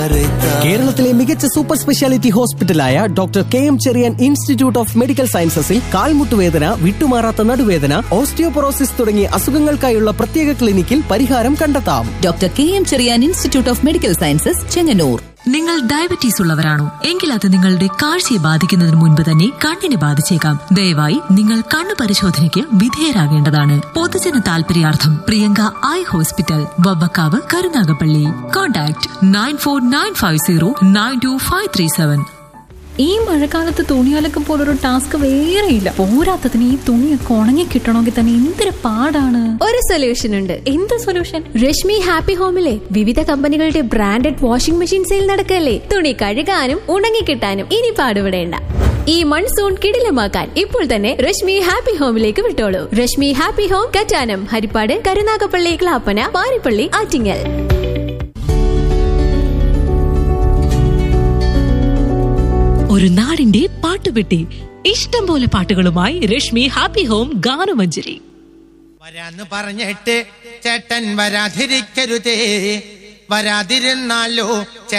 കേരളത്തിലെ മികച്ച super speciality ഹോസ്പിറ്റലായ doctor K M. Cherian institute of medical സയൻസസിൽ കാൽമുട്ടുവേദന, വിട്ടുമാറാത്ത നടുവേദന, ഓസ്റ്റിയോപൊറോസിസ് തുടങ്ങിയ അസുഖങ്ങൾക്കായുള്ള പ്രത്യേക ക്ലിനിക്കിൽ പരിഹാരം കണ്ടെത്താം. Doctor K M. Cherian institute of medical sciences, Chengannur. നിങ്ങൾ ഡയബറ്റീസ് ഉള്ളവരാണോ? എങ്കിൽ അത് നിങ്ങളുടെ കാഴ്ചയെ ബാധിക്കുന്നതിന് മുൻപ് തന്നെ കണ്ണിനെ ബാധിച്ചേക്കാം. ദയവായി നിങ്ങൾ കണ്ണു പരിശോധനയ്ക്ക് വിധേയരാകേണ്ടതാണ്. പൊതുജന താൽപര്യാർത്ഥം Priyanka eye hospital, Vavvakkavu, Karunagappally. Contact 9495092537. ഈ മഴക്കാലത്ത് തുണിയലക്കം പോലൊരു ടാസ്ക് വേറെയില്ല. പോരാത്തതിന് ഈ തുണിയൊക്കെ ഉണങ്ങി കിട്ടണമെങ്കിൽ തന്നെ എന്തൊരു പാടാണ്. ഒരു സൊല്യൂഷൻ ഉണ്ട്. എന്ത് സൊല്യൂഷൻ? രശ്മി ഹാപ്പി ഹോമിലെ വിവിധ കമ്പനികളുടെ ബ്രാൻഡഡ് വാഷിംഗ് മെഷീൻ സെയിൽ നടക്കല്ലേ. തുണി കഴുകാനും ഉണങ്ങി കിട്ടാനും ഇനി പാടുപെടേണ്ട. ഈ മൺസൂൺ കിടിലമാക്കാൻ ഇപ്പോൾ തന്നെ Rashmi happy ഹോമിലേക്ക് വിട്ടോളൂ. Rashmi happy home, Kattanam, Harippad, Karunagappally, Clappana, Parippally, Attingal. ഒരു നാടിന്റെ പാട്ടുപെട്ടി, ഇഷ്ടം പോലെ പാട്ടുകളുമായി രശ്മി ഹാപ്പി ഹോം ഗാനമഞ്ജരി. വരാന്ന് പറഞ്ഞിട്ട് ചേട്ടൻ വരാതിരിക്കരുതേ, വരാതിരുന്നാലോ